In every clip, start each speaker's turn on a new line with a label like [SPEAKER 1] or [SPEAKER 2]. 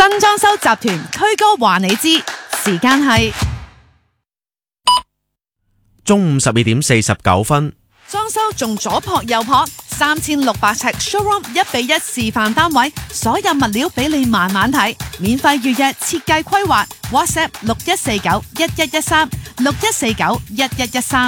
[SPEAKER 1] 新裝修集團區哥話你知，時間係
[SPEAKER 2] 中午12:49。
[SPEAKER 1] 裝修仲左撲右撲，3600尺 showroom 1:1示範單位，所有物料俾你慢慢睇，免費預約設計規劃 ，WhatsApp 61491113，61491113。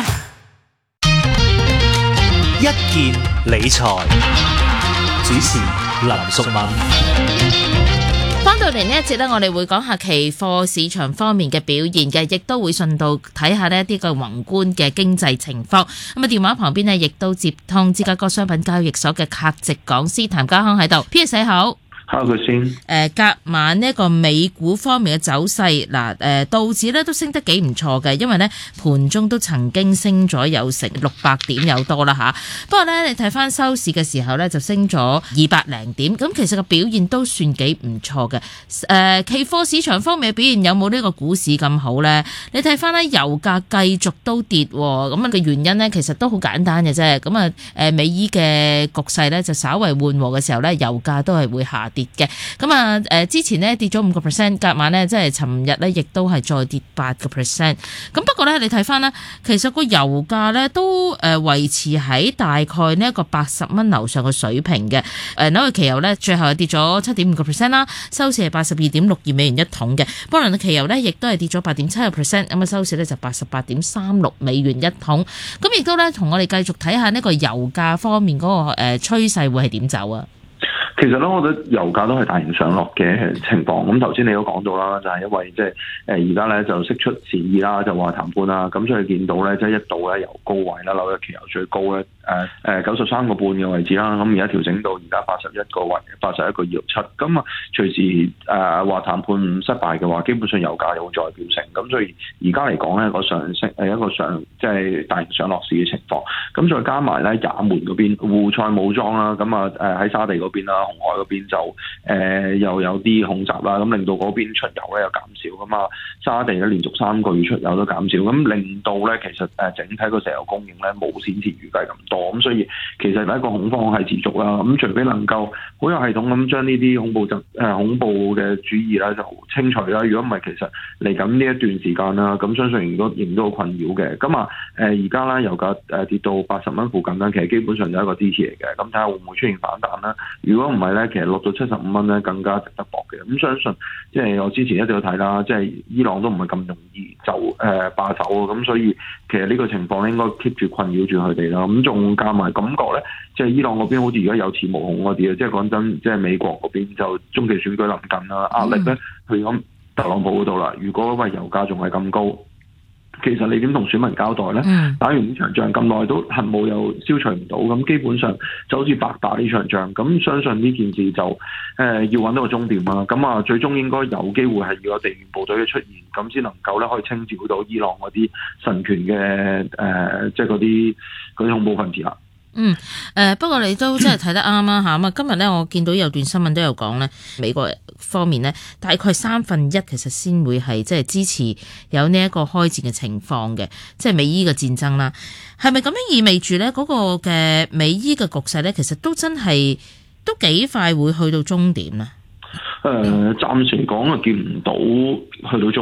[SPEAKER 3] 一件理財，主持林淑敏。
[SPEAKER 4] 翻到嚟呢一節呢，我哋會講下期貨市場方面嘅表現嘅，亦都會順道睇下呢一啲嘅宏觀嘅經濟情況。咁啊，電話旁邊呢，亦都接通芝加哥商品交易所嘅客席講師譚家康喺度。Peter 好。
[SPEAKER 5] Hello，佢先。
[SPEAKER 4] 隔晚呢個美股方面嘅走勢，道指呢都升得幾唔錯嘅，因為呢盤中都曾經升咗有成600點有多啦吓。不過呢，你睇翻收市嘅時候呢，就升咗200零點，咁其實個表現都算幾唔錯嘅。期貨市場方面嘅表現有冇呢個股市咁好呢？你睇翻呢，油價繼續都跌，咁啊嘅原因呢，其實都好簡單嘅啫。咁啊美伊嘅局勢呢，就稍為緩和嘅時候呢，油價都係會下跌嘅。咁啊之前呢跌咗5%，隔晚呢即係尋日呢亦都係再跌8%。咁不過呢，你睇翻呢，其實個油價呢都維持喺大概呢一個80蚊樓上嘅水平嘅。紐約期油呢最後係跌咗7.5%啦，收市係82.62美元一桶嘅。布蘭特期油呢亦都係跌咗8.7%，咁啊收市呢就88.36美元一桶。咁亦都呢同我哋繼續睇下呢個油價方面嗰個趨勢會係點走啊？
[SPEAKER 5] 其實咧，我覺得油價都係大型上落嘅情況。咁頭先你都講到啦，就係因為即係而家咧就釋出善意啦，就話談判啦。咁所以見到咧，即係一度咧由高位啦，紐約期油最高咧93個半嘅位置啦。咁而家調整到而家81個位，81個267。咁啊，隨時話談判失敗嘅話，基本上油價又會再飆升。咁所以而家嚟講咧，個上升係一個即係大型上落市嘅情況。咁再加埋咧，也門嗰邊胡塞武裝啦，咁啊喺沙地嗰邊啦。紅海嗰邊就又有啲恐襲啦，咁令到嗰邊出油咧又減少，咁啊沙地咧連續3個月出油都減少，咁令到咧其實整體個石油供應咧冇先前預計咁多，咁所以其實一個恐慌係持續啦。咁除非能夠好有系統咁將呢啲恐怖嘅主義咧就清除啦，如果唔係，其實嚟緊呢一段時間啦，咁相信仍都好困擾嘅。咁啊而家啦油價跌到80蚊附近啦，其實基本上就係一個支持嚟嘅。咁睇下會唔會出現反彈啦？如果唔係咧，其實落到75蚊咧更加值得搏嘅。咁相信即係我之前一直有睇啦，即係伊朗都唔係咁容易就罷手啊。咁所以其實呢個情況應該 keep 住困擾住佢哋啦。咁仲加埋感覺咧，即係伊朗嗰邊好似而家有恃無恐嗰啲啊。即係講真，即係美國嗰邊就中期選舉臨近啦，壓力咧去咗特朗普嗰度啦。如果因為油價仲係咁高，其實你點同選民交代呢？打完呢場仗咁耐都核武又消除唔到，咁基本上就好似白打呢場仗。咁相信呢件事就要揾到個終點啦。咁啊，最終應該有機會係要有地面部隊嘅出現，咁先能夠咧可以清剿到伊朗嗰啲神權嘅即係嗰啲恐怖分子啦。
[SPEAKER 4] 不過你都真係睇得啱啦嚇。咁啊，今日咧我見到有段新聞都有講咧，美國方面咧大概1/3其實先會係即係支持有呢一個開戰嘅情況嘅，即係美伊嘅戰爭啦。係咪咁樣意味住咧嗰個嘅美伊嘅局勢咧，其實都真係都幾快會去到終點啊？
[SPEAKER 5] 暫時嚟講啊，見唔到去到終